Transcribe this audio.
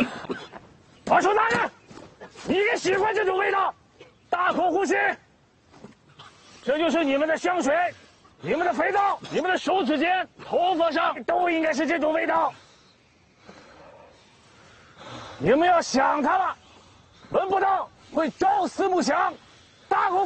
我说大人，你也喜欢这种味道，大口呼吸。这就是你们的香水，你们的肥皂，你们的手指间、头发上都应该是这种味道。你们要想它了，闻不到会朝思暮想。大口。